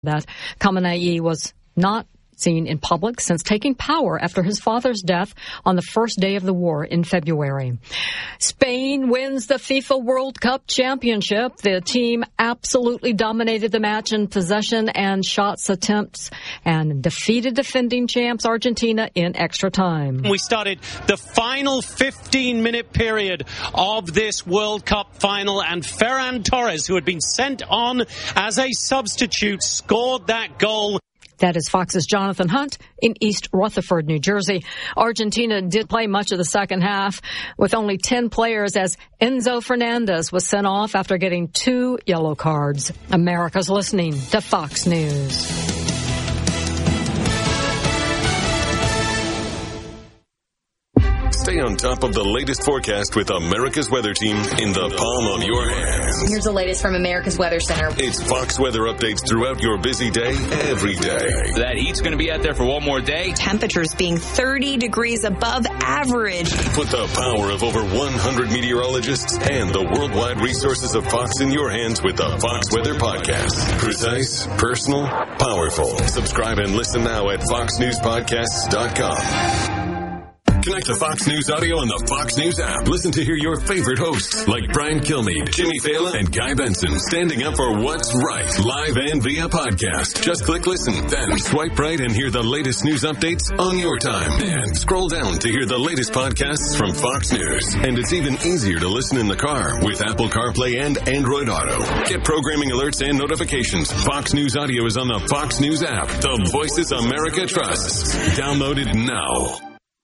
that Khamenei was not seen in public since taking power after his father's death on the first day of the war in February. Spain wins the FIFA World Cup championship. The team absolutely dominated the match in possession and shots attempts and defeated defending champs Argentina in extra time. We started the final 15-minute period of this World Cup final, and Ferran Torres, who had been sent on as a substitute, scored that goal. That is Fox's Jonathan Hunt in East Rutherford, New Jersey. Argentina did play much of the second half with only 10 players as Enzo Fernandez was sent off after getting 2 yellow cards. America's listening to Fox News. Stay on top of the latest forecast with America's Weather Team in the palm of your hands. Here's the latest from America's Weather Center. It's Fox weather updates throughout your busy day, every day. That heat's going to be out there for one more day. Temperatures being 30 degrees above average. Put the power of over 100 meteorologists and the worldwide resources of Fox in your hands with the Fox Weather Podcast. Precise, personal, powerful. Subscribe and listen now at foxnewspodcasts.com. Connect to Fox News Audio on the Fox News app. Listen to hear your favorite hosts like Brian Kilmeade, Jimmy Fallon, and Guy Benson standing up for what's right, live and via podcast. Just click listen, then swipe right and hear the latest news updates on your time. And scroll down to hear the latest podcasts from Fox News. And it's even easier to listen in the car with Apple CarPlay and Android Auto. Get programming alerts and notifications. Fox News Audio is on the Fox News app. The voices America trusts. Download it now.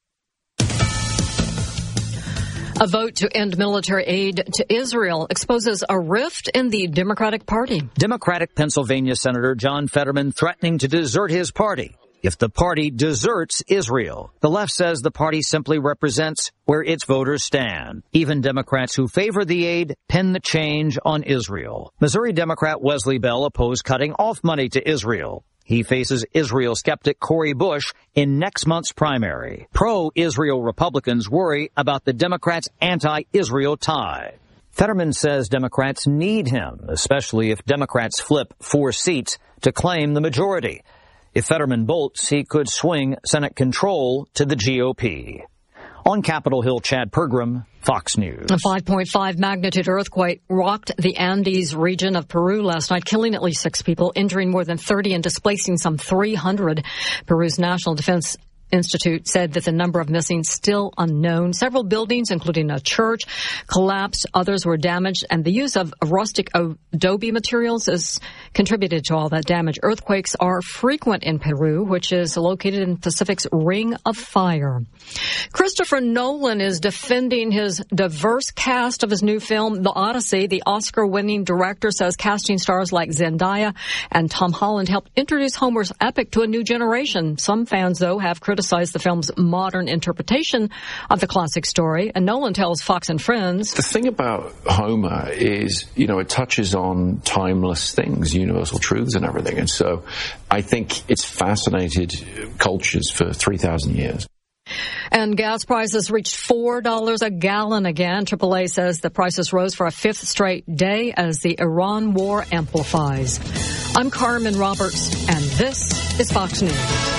A vote to end military aid to Israel exposes a rift in the Democratic Party. Democratic Pennsylvania Senator John Fetterman threatening to desert his party if the party deserts Israel. The left says the party simply represents where its voters stand. Even Democrats who favor the aid pin the change on Israel. Missouri Democrat Wesley Bell opposed cutting off money to Israel. He faces Israel skeptic Cori Bush in next month's primary. Pro-Israel Republicans worry about the Democrats' anti-Israel tie. Fetterman says Democrats need him, especially if Democrats flip 4 seats to claim the majority. If Fetterman bolts, he could swing Senate control to the GOP. On Capitol Hill, Chad Pergram, Fox News. A 5.5 magnitude earthquake rocked the Andes region of Peru last night, killing at least 6 people, injuring more than 30 and displacing some 300. Peru's National Defense Institute said that the number of missing still unknown. Several buildings, including a church, collapsed. Others were damaged, and the use of rustic adobe materials has contributed to all that damage. Earthquakes are frequent in Peru, which is located in Pacific's Ring of Fire. Christopher Nolan is defending his diverse cast of his new film, The Odyssey. The Oscar-winning director says casting stars like Zendaya and Tom Holland helped introduce Homer's epic to a new generation. Some fans, though, have criticized the film's modern interpretation of the classic story. And Nolan tells Fox and Friends, the thing about Homer is, it touches on timeless things, universal truths and everything. And so I think it's fascinated cultures for 3,000 years. And gas prices reached $4 a gallon again. AAA says the prices rose for a 5th straight day as the Iran war amplifies. I'm Carmen Roberts, and this is Fox News.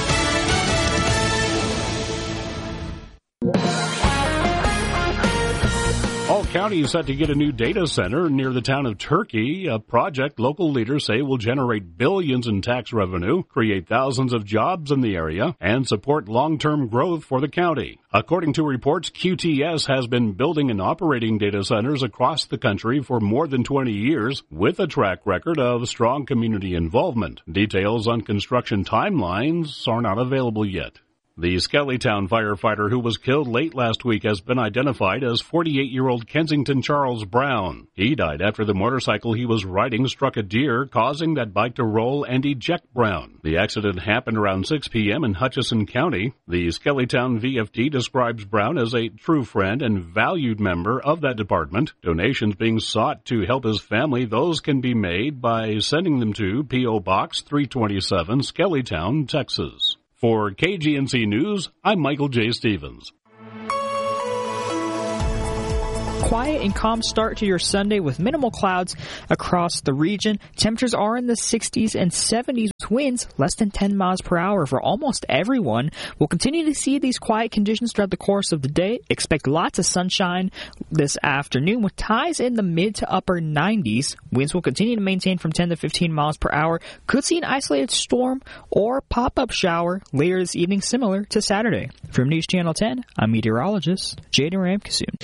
All County is set to get a new data center near the town of Turkey, a project local leaders say will generate billions in tax revenue, create thousands of jobs in the area, and support long-term growth for the county. According to reports, QTS has been building and operating data centers across the country for more than 20 years, with a track record of strong community involvement. Details on construction timelines are not available yet. The Skellytown firefighter who was killed late last week has been identified as 48-year-old Kensington Charles Brown. He died after the motorcycle he was riding struck a deer, causing that bike to roll and eject Brown. The accident happened around 6 p.m. in Hutchinson County. The Skellytown VFD describes Brown as a true friend and valued member of that department. Donations being sought to help his family, those can be made by sending them to P.O. Box 327, Skellytown, Texas. For KGNC News, I'm Michael J. Stevens. quiet and calm start to your Sunday with minimal clouds across the region. Temperatures are in the 60s and 70s with winds less than 10 miles per hour for almost everyone. We'll continue to see these quiet conditions throughout the course of the day. Expect lots of sunshine this afternoon with highs in the mid to upper 90s. Winds will continue to maintain from 10 to 15 miles per hour. Could see an isolated storm or pop-up shower later this evening, similar to Saturday. From News Channel 10, I'm meteorologist Jaden Ramkissoon.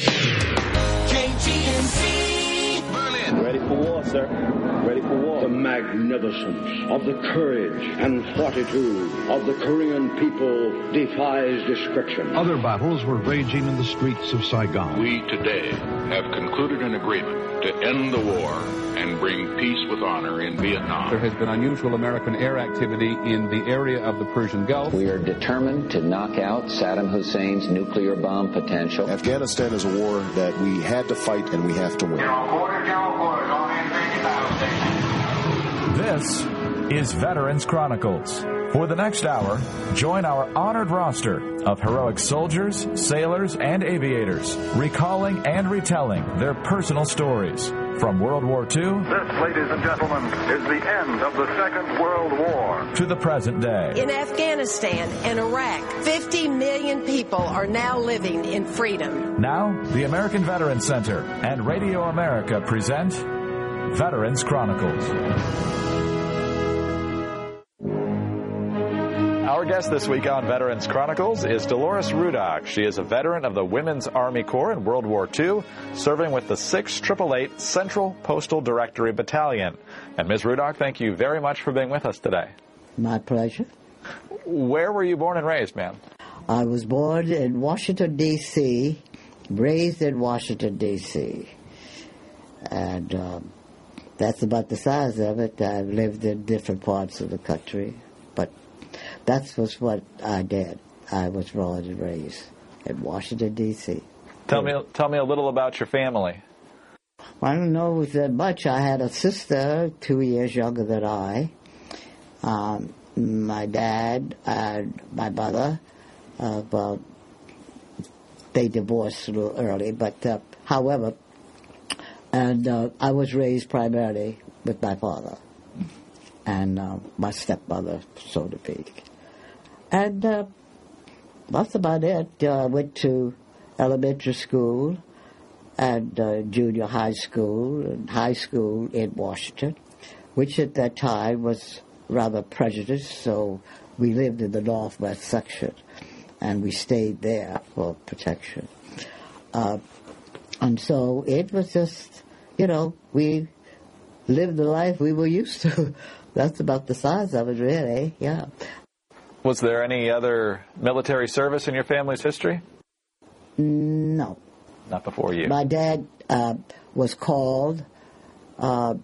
KGNC Berlin. Ready for war, sir. Ready for war. The magnificence of the courage and fortitude of the Korean people defies description. Other battles were raging in the streets of Saigon. We today have concluded an agreement to end the war and bring peace with honor in Vietnam. There has been unusual American air activity in the area of the Persian Gulf. We are determined to knock out Saddam Hussein's nuclear bomb potential. Afghanistan is a war that we had to fight and we have to win. This is Veterans Chronicles. For the next hour, join our honored roster of heroic soldiers, sailors, and aviators, recalling and retelling their personal stories. From World War II, this, ladies and gentlemen, is the end of the Second World War, to the present day. In Afghanistan and Iraq, 50 million people are now living in freedom. Now, the American Veterans Center and Radio America present Veterans Chronicles. Our guest this week on Veterans Chronicles is Dolores Rudock. She is a veteran of the Women's Army Corps in World War II, serving with the 688 Central Postal Directory Battalion. And Ms. Rudock, thank you very much for being with us today. My pleasure. Where were you born and raised, ma'am? I was born in Washington, D.C., raised in Washington, D.C., and that's about the size of it. I've lived in different parts of the country, but that was what I did. I was born and raised in Washington, D.C. Tell me a little about your family. I don't know that much. I had a sister 2 years younger than I. My dad and my mother, they divorced a little early, but however, and I was raised primarily with my father and my stepmother, so to speak. And that's about it. I went to elementary school and junior high school and high school in Washington, which at that time was rather prejudiced, so we lived in the northwest section, and we stayed there for protection. And so it was just, we lived the life we were used to. That's about the size of it, really, yeah. Was there any other military service in your family's history? No. Not before you. My dad was called, but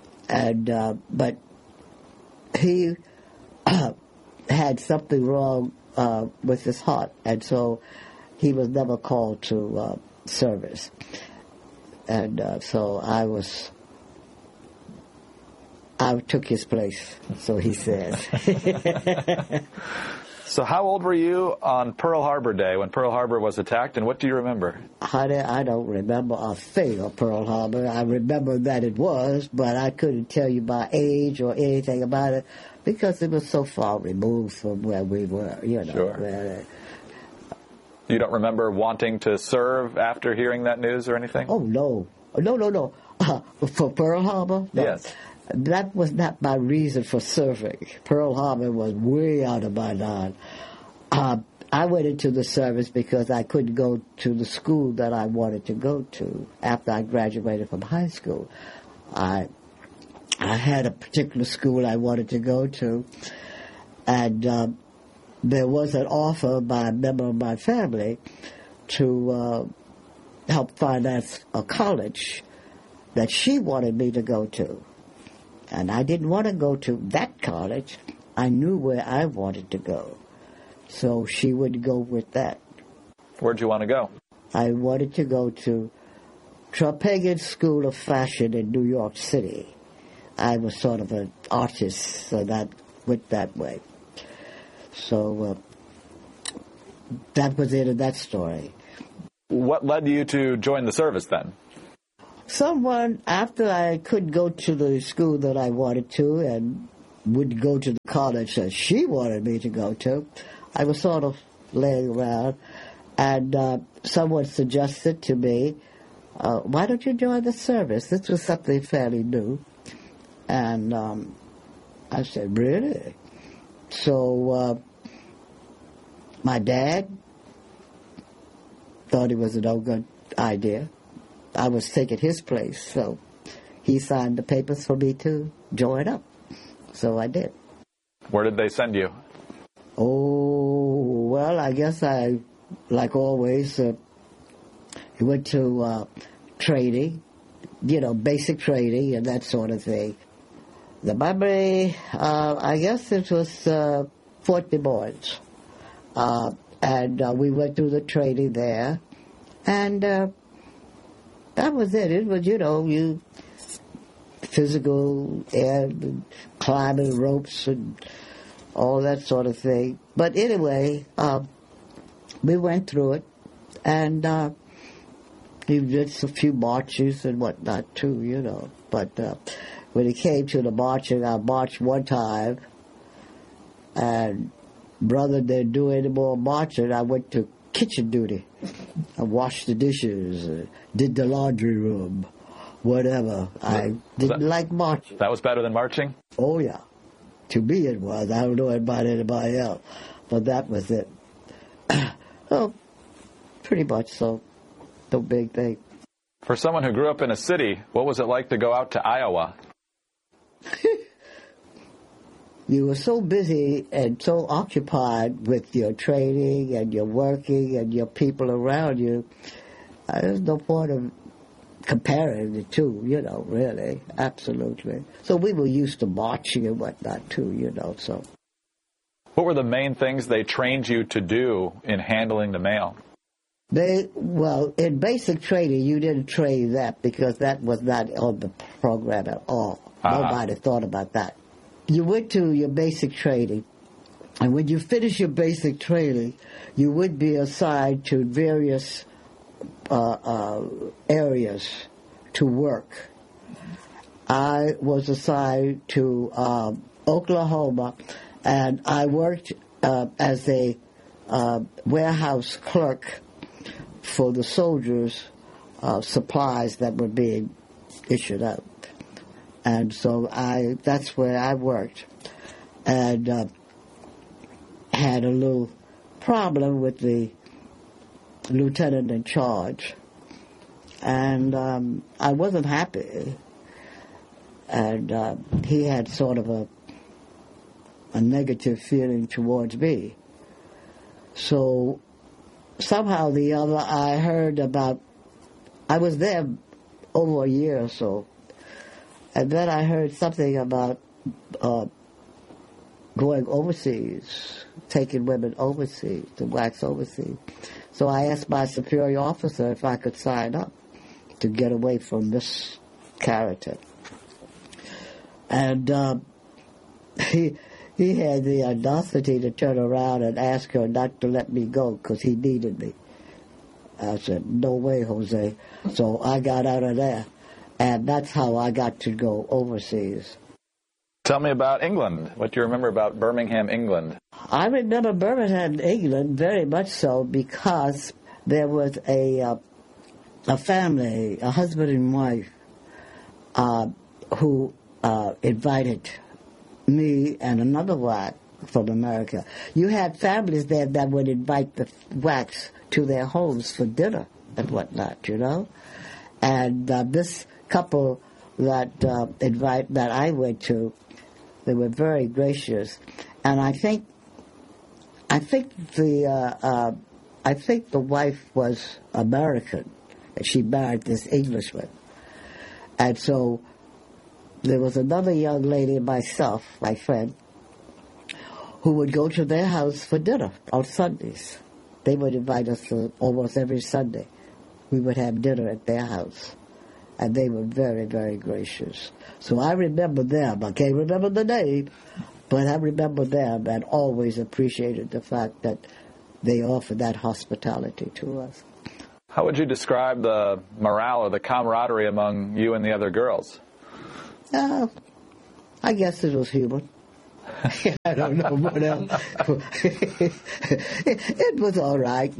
he had something wrong with his heart, and so he was never called to service. And so I took his place, so he says. So how old were you on Pearl Harbor Day when Pearl Harbor was attacked, and what do you remember? I don't remember a thing of Pearl Harbor. I remember that it was, but I couldn't tell you my age or anything about it because it was so far removed from where we were, Sure. You don't remember wanting to serve after hearing that news or anything? Oh, no. No. For Pearl Harbor? No. Yes. That was not my reason for serving. Pearl Harbor was way out of my line. I went into the service because I couldn't go to the school that I wanted to go to after I graduated from high school. I had a particular school I wanted to go to, and there was an offer by a member of my family to help finance a college that she wanted me to go to. And I didn't want to go to that college. I knew where I wanted to go. So she would go with that. Where'd you want to go? I wanted to go to Tropagan School of Fashion in New York City. I was sort of an artist, so that went that way. So that was the end of that story. What led you to join the service then? Someone, after I couldn't go to the school that I wanted to and wouldn't go to the college that she wanted me to go to, I was sort of laying around, and someone suggested to me, why don't you join the service? This was something fairly new. And I said, really? So my dad thought it was a no good idea. I was taking his place, so he signed the papers for me to join up. So I did. Where did they send you? Oh, well, I guess I, like always, went to training, basic training and that sort of thing. The memory, I guess it was Fort Des Moines. And we went through the training there. And that was it. It was, you physical and climbing ropes and all that sort of thing. But anyway, we went through it. And we did a few marches and whatnot, too, But when it came to the marching, I marched one time. And rather than do any more marching, I went to kitchen duty. I washed the dishes, did the laundry room, whatever. I didn't like marching. That was better than marching? Oh, yeah. To me it was. I don't know about anybody else. But that was it. Oh, pretty much so. No big thing. For someone who grew up in a city, what was it like to go out to Iowa? You were so busy and so occupied with your training and your working and your people around you. There's no point of comparing the two, really. Absolutely. So we were used to marching and whatnot, too, so. What were the main things they trained you to do in handling the mail? Well, in basic training, you didn't train that because that was not on the program at all. Nobody thought about that. You went to your basic training, and when you finish your basic training, you would be assigned to various areas to work. I was assigned to Oklahoma, and I worked as a warehouse clerk for the soldiers' supplies that were being issued out. And so that's where I worked, and had a little problem with the lieutenant in charge, and I wasn't happy, and he had sort of a negative feeling towards me. So somehow or the other, I heard about, I was there over a year or so, and then I heard something about going overseas, taking women overseas, to wax overseas. So I asked my superior officer if I could sign up to get away from this character. And he had the audacity to turn around and ask her not to let me go because he needed me. I said, no way, Jose. So I got out of there. And that's how I got to go overseas. Tell me about England. What do you remember about Birmingham, England? I remember Birmingham, England, very much so, because there was a family, a husband and wife, who invited me and another wife from America. You had families there that would invite the wax to their homes for dinner and whatnot, And this couple that I went to, they were very gracious, and I think the wife was American, and she married this Englishman, and so there was another young lady, myself, my friend, who would go to their house for dinner on Sundays. They would invite us almost every Sunday. We would have dinner at their house. And they were very, very gracious. So I remember them. I can't remember the name, but I remember them and always appreciated the fact that they offered that hospitality to us. How would you describe the morale or the camaraderie among you and the other girls? I guess it was human. I don't know what else. It was all right,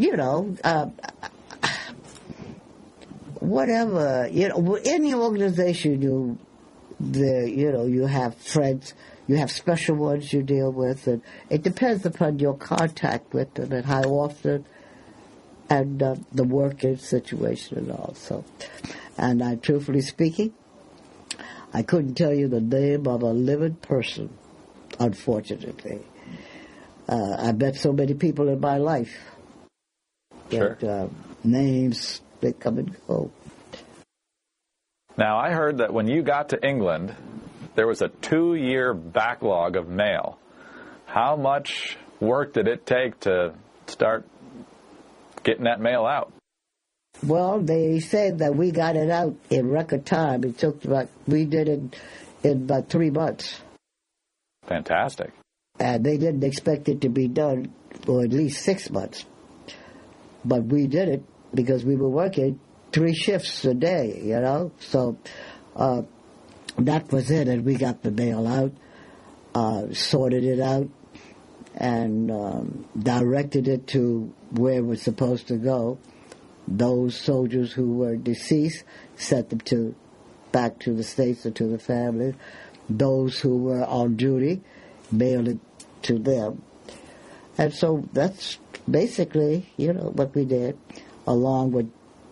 whatever, any organization you have friends, you have special ones you deal with, and it depends upon your contact with them and how often, and the working situation and all. So, and truthfully speaking, I couldn't tell you the name of a living person, unfortunately. I met so many people in my life that names, they come and go. Now, I heard that when you got to England, there was a 2-year backlog of mail. How much work did it take to start getting that mail out? Well, they said that we got it out in record time. We did it in about 3 months. Fantastic. And they didn't expect it to be done for at least 6 months. But we did it because we were working 3 shifts a day, So that was it, and we got the mail out, sorted it out, and directed it to where it was supposed to go. Those soldiers who were deceased, sent them back to the States or to the family. Those who were on duty, mailed it to them. And so that's basically, what we did, along with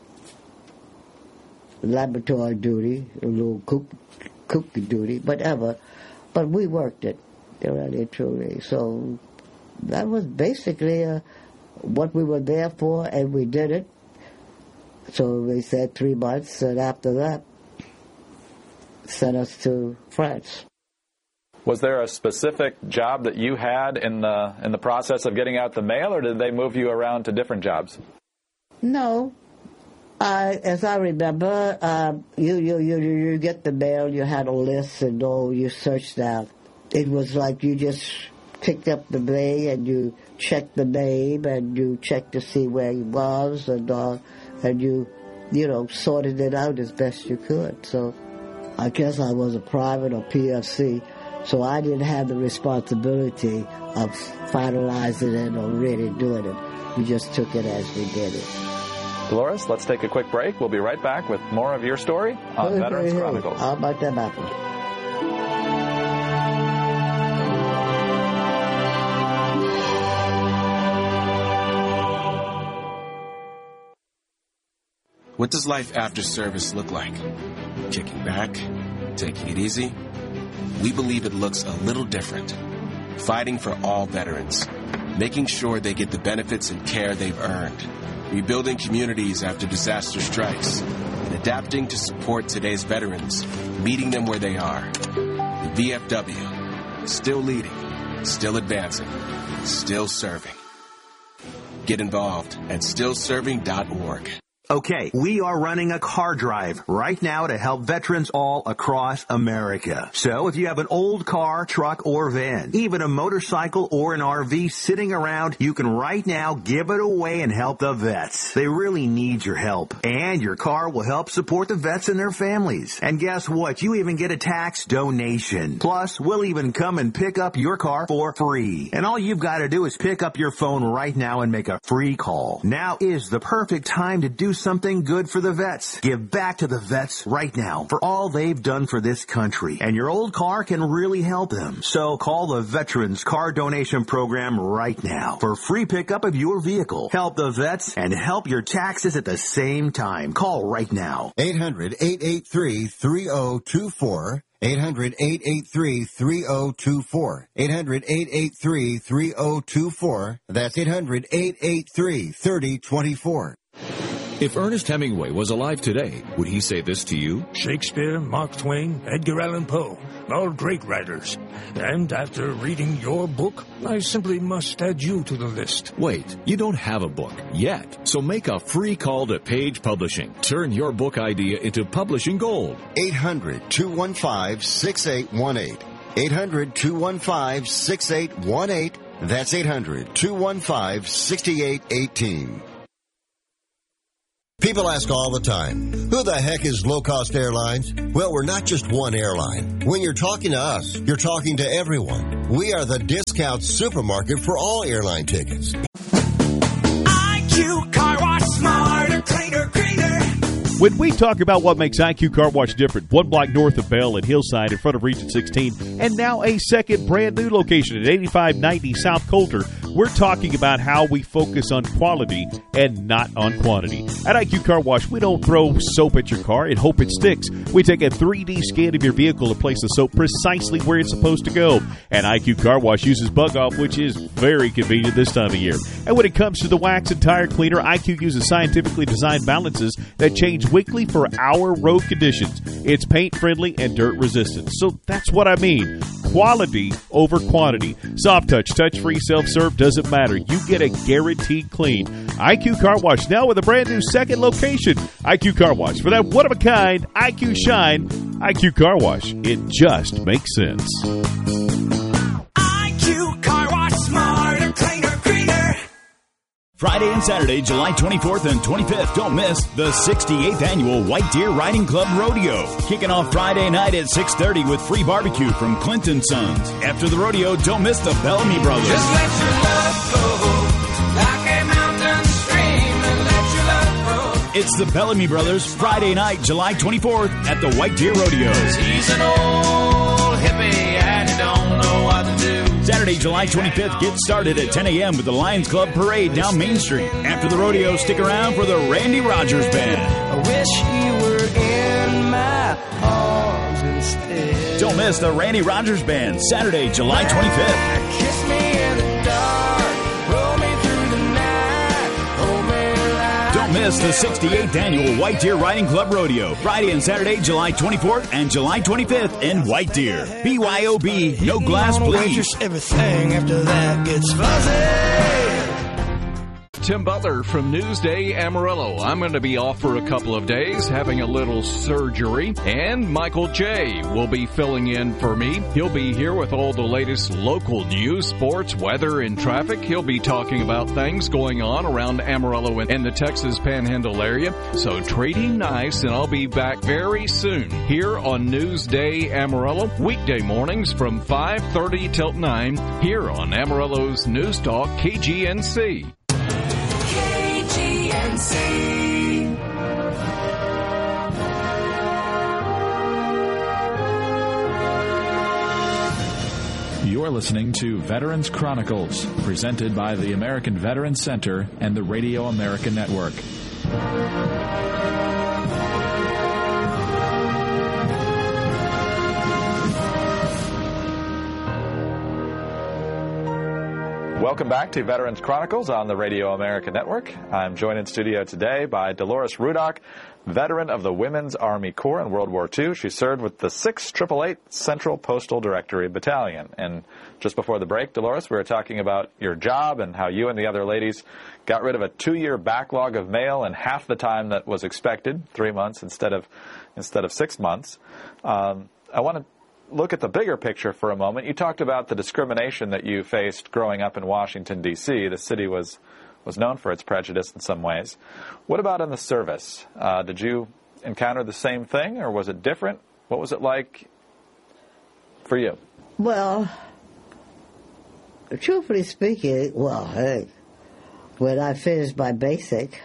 laboratory duty, a little cookie duty, whatever. But we worked it, really, truly. So that was basically what we were there for, and we did it. So they said 3 months, and after that, sent us to France. Was there a specific job that you had in the process of getting out the mail, or did they move you around to different jobs? No. As I remember, you get the mail, you had a list, and you searched out. It was like you just picked up the mail, and you checked the name, and you checked to see where he was, and you sorted it out as best you could. So I guess I was a private or PFC, so I didn't have the responsibility of finalizing it or really doing it. We just took it as we did it. Dolores, let's take a quick break. We'll be right back with more of your story on Veterans Chronicles. How about that apple? What does life after service look like? Kicking back? Taking it easy? We believe it looks a little different. Fighting for all veterans. Making sure they get the benefits and care they've earned. Rebuilding communities after disaster strikes. And adapting to support today's veterans. Meeting them where they are. The VFW. Still leading. Still advancing. Still serving. Get involved at stillserving.org. Okay, we are running a car drive right now to help veterans all across America. So if you have an old car, truck, or van, even a motorcycle or an RV sitting around, you can right now give it away and help the vets. They really need your help. And your car will help support the vets and their families. And guess what? You even get a tax donation. Plus, we'll even come and pick up your car for free. And all you've got to do is pick up your phone right now and make a free call. Now is the perfect time to do something good for the vets. Give back to the vets right now for all they've done for this country. And your old car can really help them. So call the Veterans Car Donation Program right now for free pickup of your vehicle. Help the vets and help your taxes at the same time. Call right now. 800-883-3024. 800-883-3024. 800-883-3024. That's 800-883-3024. If Ernest Hemingway was alive today, would he say this to you? Shakespeare, Mark Twain, Edgar Allan Poe, all great writers. And after reading your book, I simply must add you to the list. Wait, you don't have a book yet. So make a free call to Page Publishing. Turn your book idea into publishing gold. 800-215-6818. 800-215-6818. That's 800-215-6818. People ask all the time, who the heck is Low Cost Airlines? Well, we're not just one airline. When you're talking to us, you're talking to everyone. We are the discount supermarket for all airline tickets. IQ Car Wash, smarter, cleaner, greener. When we talk about what makes IQ Car Wash different, one block north of Bell and Hillside in front of Region 16, and now a second brand new location at 8590 South Coulter, we're talking about how we focus on quality and not on quantity. At IQ Car Wash, we don't throw soap at your car and hope it sticks. We take a 3D scan of your vehicle and place the soap precisely where it's supposed to go. And IQ Car Wash uses Bug Off, which is very convenient this time of year. And when it comes to the wax and tire cleaner, IQ uses scientifically designed balances that change weekly for our road conditions. It's paint friendly and dirt resistant. So that's what I mean. Quality over quantity. Soft touch, touch-free, self-serve, doesn't matter. You get a guaranteed clean. IQ Car Wash now with a brand new second location. IQ Car Wash. For that one-of-a-kind IQ shine, IQ Car Wash. It just makes sense. IQ Car Wash, smarter, cleaner, greener. Friday and Saturday, July 24th and 25th. Don't miss the 68th Annual White Deer Riding Club Rodeo. Kicking off Friday night at 6:30 with free barbecue from Clinton Sons. After the rodeo, don't miss the Bellamy Brothers. Just let your love flow like a mountain stream and let your love flow. It's the Bellamy Brothers Friday night, July 24th at the White Deer Rodeo. He's an old hippie and he don't know what to do. Saturday, July 25th, get started at 10 a.m. with the Lions Club Parade down Main Street. After the rodeo, stick around for the Randy Rogers Band. I wish you were in my arms instead. Don't miss the Randy Rogers Band, Saturday, July 25th. Kiss me in the dark, roll me through the night, hold me like. Don't miss the 68th Annual White Deer Riding Club Rodeo, Friday and Saturday, July 24th and July 25th in White Deer. BYOB, no glass, please. Everything after that gets fuzzy. Tim Butler from Newsday Amarillo. I'm going to be off for a couple of days, having a little surgery, and Michael J. will be filling in for me. He'll be here with all the latest local news, sports, weather, and traffic. He'll be talking about things going on around Amarillo and the Texas Panhandle area. So treat him nice, and I'll be back very soon here on Newsday Amarillo, weekday mornings from 5:30 till 9 here on Amarillo's News Talk KGNC. You're listening to Veterans Chronicles, presented by the American Veterans Center and the Radio America Network. Welcome back to Veterans Chronicles on the Radio America Network. I'm joined in studio today by Dolores Rudock, veteran of the Women's Army Corps in World War II. She served with the 688 Central Postal Directory Battalion. And just before the break, Dolores, we were talking about your job and how you and the other ladies got rid of a 2-year backlog of mail in half the time that was expected, 3 months instead of 6 months. I want to look at the bigger picture for a moment. You talked about the discrimination that you faced growing up in Washington, D.C. The city was known for its prejudice in some ways. What about in the service? Did you encounter the same thing, or was it different? What was it like for you? Well, truthfully speaking, hey, when I finished my basic,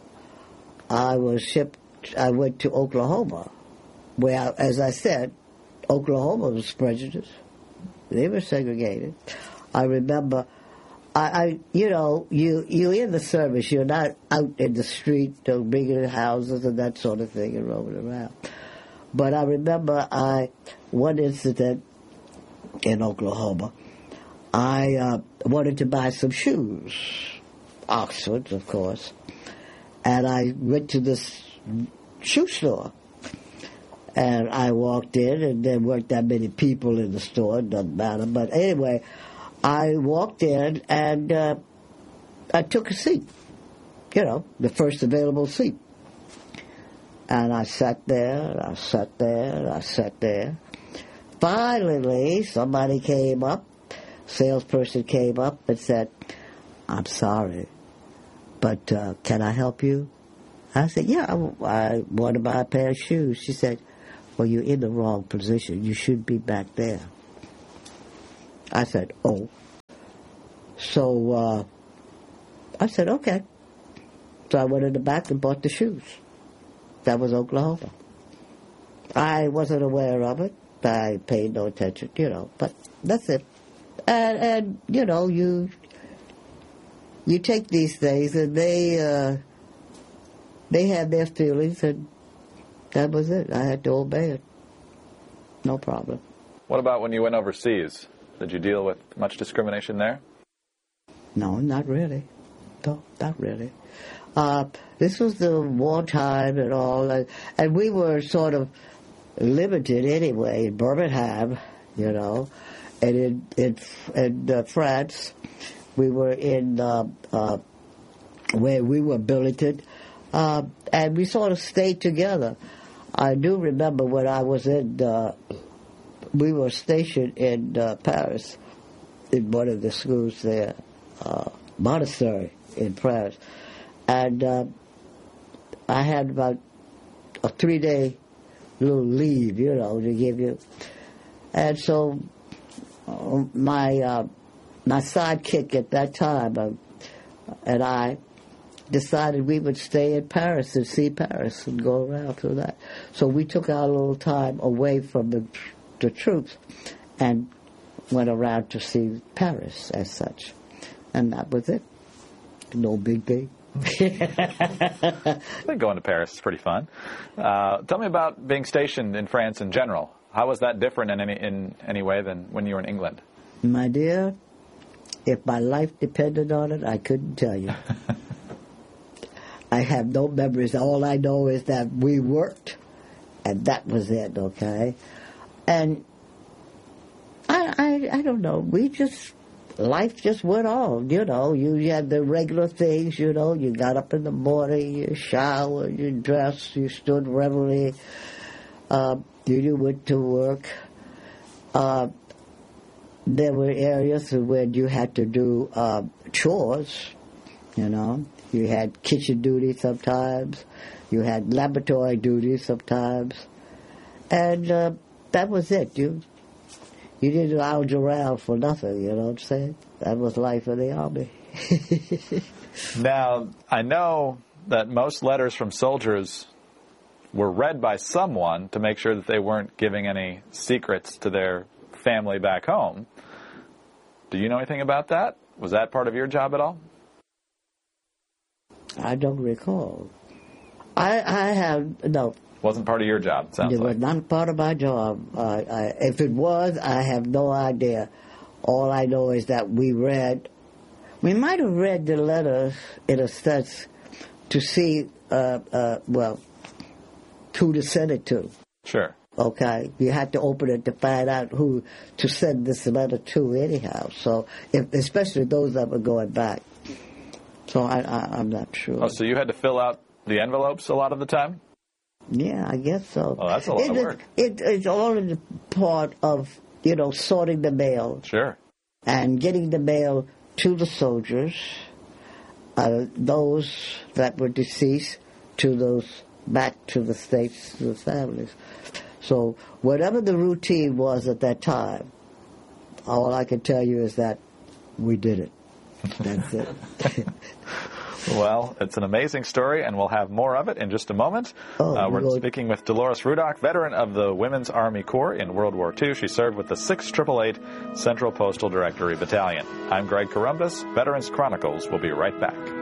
I went to Oklahoma, where, as I said, Oklahoma was prejudiced. They were segregated. I remember, you in the service, you're not out in the street, bigger houses and that sort of thing and roaming around. But I remember one incident in Oklahoma, I wanted to buy some shoes, Oxfords, of course, and I went to this shoe store. And I walked in, and there weren't that many people in the store. It doesn't matter. But anyway, I walked in, and I took a seat. The first available seat. And I sat there, and I sat there, and I sat there. Finally, somebody came up, salesperson came up and said, "I'm sorry, but can I help you?" I said, yeah, I want to buy a pair of shoes. She said, well, you're in the wrong position. You should be back there. I said, oh. So I said, okay. So I went in the back and bought the shoes. That was Oklahoma. I wasn't aware of it. I paid no attention, but that's it. And you take these things, and they had their feelings, and that was it. I had to obey it. No problem. What about when you went overseas? Did you deal with much discrimination there? No, not really. No, not really. This was the wartime and all, and we were sort of limited anyway in Birmingham, and in France, we were in where we were billeted, and we sort of stayed together. I do remember when I was we were stationed in Paris, in one of the schools there, Montessori in Paris, and I had about a 3-day little leave, to give you. And so my sidekick at that time and I decided we would stay in Paris and see Paris and go around through that. So we took our little time away from the troops and went around to see Paris as such. And that was it. No big thing. I think going to Paris is pretty fun. Tell me about being stationed in France in general. How was that different in any way than when you were in England? My dear, if my life depended on it, I couldn't tell you. I have no memories. All I know is that we worked, and that was it, okay? And I don't know. Life just went on, You had the regular things, You got up in the morning, you showered, you dressed, you stood reverently, you went to work. There were areas where you had to do chores, You had kitchen duty sometimes. You had laboratory duty sometimes. And that was it. You didn't lounge around for nothing, you know what I'm saying? That was life in the Army. Now, I know that most letters from soldiers were read by someone to make sure that they weren't giving any secrets to their family back home. Do you know anything about that? Was that part of your job at all? I don't recall. I have, no. Wasn't part of your job, it sounds like. It was not part of my job. If it was, I have no idea. All I know is that we might have read the letters, in a sense, to see, who to send it to. Sure. Okay, you had to open it to find out who to send this letter to anyhow. So, especially those that were going back. So I'm not sure. Oh, so you had to fill out the envelopes a lot of the time? Yeah, I guess so. Oh, that's a lot of work. It's all in the part of, sorting the mail. Sure. And getting the mail to the soldiers, those that were deceased, to those back to the states, to the families. So whatever the routine was at that time, all I can tell you is that we did it. That's it. Well, it's an amazing story, and we'll have more of it in just a moment. We're speaking with Dolores Rudock, veteran of the Women's Army Corps in World War II. She served with the 688 Central Postal Directory Battalion. I'm Greg Corombos. Veterans Chronicles will be right back.